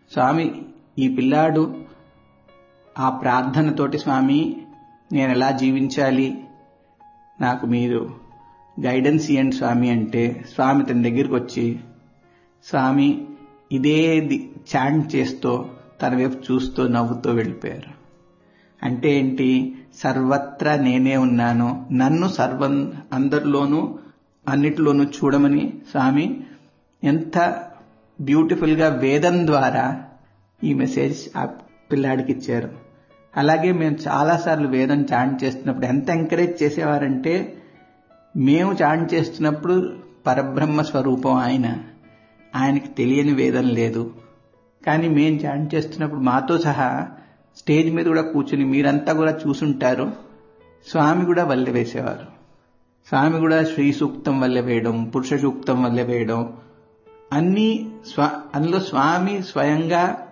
స్వామి ఈ పిల్లాడు ఆ ప్రార్థనతోటి స్వామి నేను ఎలా జీవించాలి, నాకు మీరు గైడెన్స్ ఇవ్వండి స్వామి అంటే స్వామి తన దగ్గరికి వచ్చి స్వామి ఇదే చాంట్ చేస్తూ తన వైపు చూస్తూ నవ్వుతూ వెళ్ళిపోయారు. అంటే ఏంటి, సర్వత్రా నేనే ఉన్నాను, నన్ను అందరిలోనూ అన్నిటిలోనూ చూడమని స్వామి ఎంత బ్యూటిఫుల్ గా వేదం ద్వారా ఈ మెసేజ్ ఆ పిల్లాడికి ఇచ్చారు. అలాగే మేము చాలాసార్లు వేదం చాంట్ చేస్తున్నప్పుడు ఎంత ఎంకరేజ్ చేసేవారంటే, మేము చాంట్ చేస్తున్నప్పుడు పరబ్రహ్మ స్వరూపం ఆయనకి తెలియని వేదం లేదు, కానీ మేము చాంట్ చేస్తున్నప్పుడు మాతో సహా స్టేజ్ మీద కూడా కూర్చుని మీరంతా కూడా చూసుంటారు, స్వామి కూడా వల్లె వేసేవారు. స్వామి కూడా శ్రీ సూక్తం వల్లె వేయడం, పురుష సూక్తం వల్లె వేయడం, అన్నీ అందులో స్వామి స్వయంగా